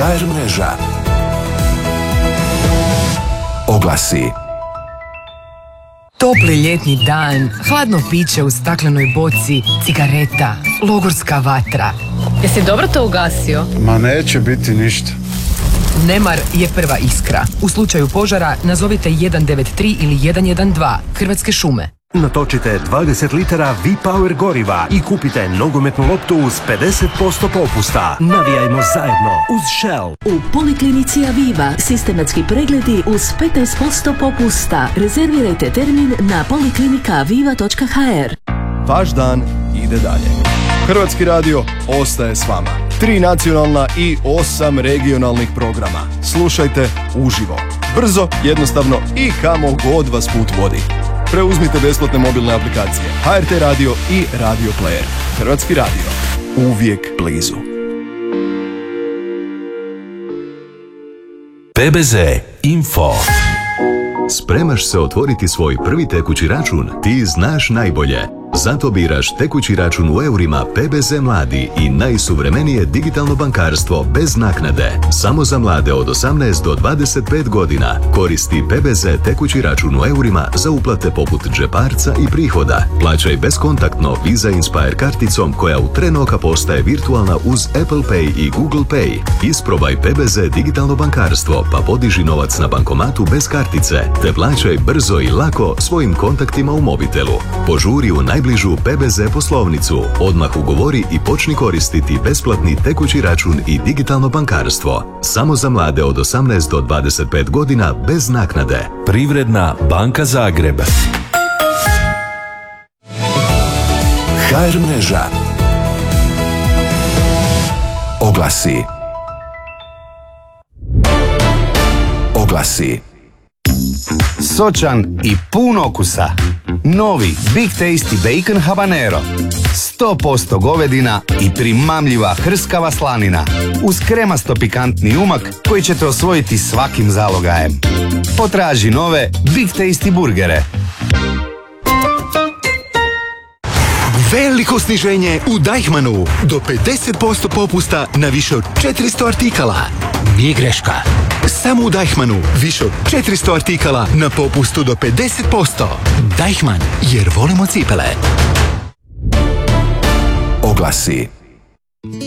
HR mreža. Oglasi. Topli ljetni dan, hladno piće u staklenoj boci, cigareta, logorska vatra. Jesi dobro to ugasio? Ma neće biti ništa. Nemar je prva iskra. U slučaju požara nazovite 193 ili 112 Hrvatske šume. Natočite 20 litara V-Power goriva i kupite nogometnu loptu uz 50% popusta. Navijajmo zajedno uz Shell. U Poliklinici Aviva sistematski pregledi uz 15% popusta. Rezervirajte termin na poliklinikaviva.hr. Vaš dan ide dalje. Hrvatski radio ostaje s vama. 3 nacionalna i 8 regionalnih programa. Slušajte uživo. Brzo, jednostavno i kamo god vas put vodi. Preuzmite besplatne mobilne aplikacije HRT Radio i Radio Player. Hrvatski radio. Uvijek blizu. PBZ Info. Spremaš se otvoriti svoj prvi tekući račun? Ti znaš najbolje. Zato biraš tekući račun u eurima PBZ Mladi i najsuvremenije digitalno bankarstvo bez naknade. Samo za mlade od 18 do 25 godina. Koristi PBZ tekući račun u eurima za uplate poput džeparca i prihoda. Plaćaj beskontaktno Visa Inspire karticom koja u tren oka postaje virtualna uz Apple Pay i Google Pay. Isprobaj PBZ digitalno bankarstvo pa podiži novac na bankomatu bez kartice te plaćaj brzo i lako svojim kontaktima u mobitelu. Požuri u najbližu PBZ poslovnicu, odmah ugovori i počni koristiti besplatni tekući račun i digitalno bankarstvo. Samo za mlade od 18 do 25 godina bez naknade. Privredna banka Zagreb. HR mreža. Oglasi. Oglasi. Sočan i pun okusa. Novi Big Tasty Bacon Habanero. 100% govedina i primamljiva hrskava slanina. Uz kremasto pikantni umak koji ćete osvojiti svakim zalogajem. Potraži nove Big Tasty burgere. Veliko sniženje u Deichmannu. Do 50% popusta na više od 400 artikala. Nije greška. Samo u Deichmannu više od 400 artikala na popustu do 50%. Deichmann, jer volimo cipele. Oglasi.